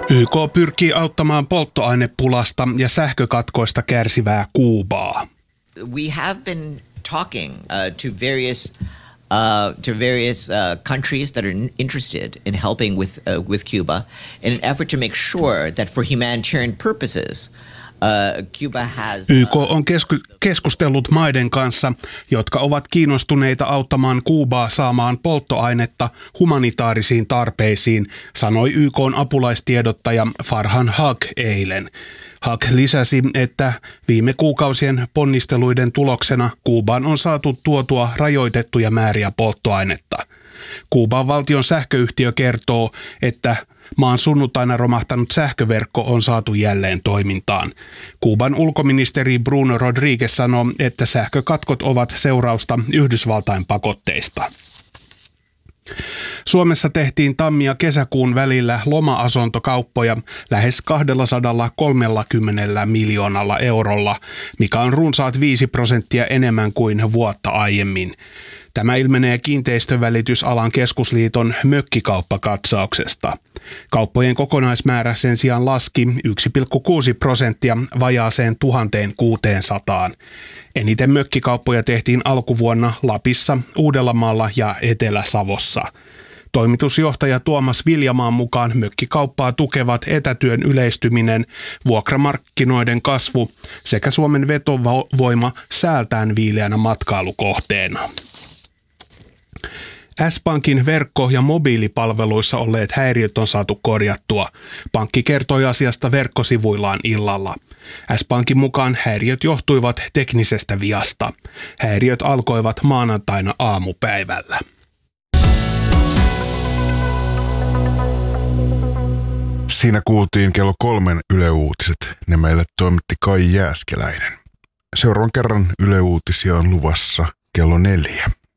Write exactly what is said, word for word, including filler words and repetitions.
Y K pyrkii auttamaan polttoainepulasta ja sähkökatkoista kärsivää Kuubaa. We have been talking uh, to various uh, to various uh, countries that are interested in helping with uh, with Cuba in an effort to make sure that for humanitarian purposes Uh, Cuba has, uh, Y K on kesku- keskustellut maiden kanssa, jotka ovat kiinnostuneita auttamaan Kuubaa saamaan polttoainetta humanitaarisiin tarpeisiin, sanoi Y K:n apulaistiedottaja Farhan Haq eilen. Haq lisäsi, että viime kuukausien ponnisteluiden tuloksena Kuubaan on saatu tuotua rajoitettuja määriä polttoainetta. Kuuban valtion sähköyhtiö kertoo, että maan sunnuntaina romahtanut sähköverkko on saatu jälleen toimintaan. Kuuban ulkoministeri Bruno Rodriguez sanoi, että sähkökatkot ovat seurausta Yhdysvaltain pakotteista. Suomessa tehtiin tammi- ja kesäkuun välillä loma-asuntokauppoja lähes kaksisataakolmekymmentä miljoonalla eurolla, mikä on runsaat viisi prosenttia enemmän kuin vuotta aiemmin. Tämä ilmenee Kiinteistönvälitysalan keskusliiton mökkikauppakatsauksesta. Kauppojen kokonaismäärä sen sijaan laski yksi pilkku kuusi prosenttia vajaaseen tuhatkuusisataa. Eniten mökkikauppoja tehtiin alkuvuonna Lapissa, Uudellamaalla ja Etelä-Savossa. Toimitusjohtaja Tuomas Viljamaan mukaan mökkikauppaa tukevat etätyön yleistyminen, vuokramarkkinoiden kasvu sekä Suomen vetovoima säältään viileänä matkailukohteena. S-Pankin verkko- ja mobiilipalveluissa olleet häiriöt on saatu korjattua. Pankki kertoi asiasta verkkosivuillaan illalla. S-Pankin mukaan häiriöt johtuivat teknisestä viasta. Häiriöt alkoivat maanantaina aamupäivällä. Siinä kuultiin kello kolmen Yle Uutiset. Ne meille toimitti Kai Jääskeläinen. Seuraavan kerran Yle Uutisia on luvassa kello neljä.